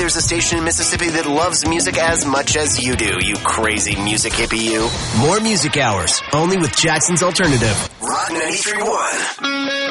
there's a station in Mississippi that loves music as much as you do, you crazy music hippie you. More Music Hours, only with Jackson's Alternative. Rock 93.1.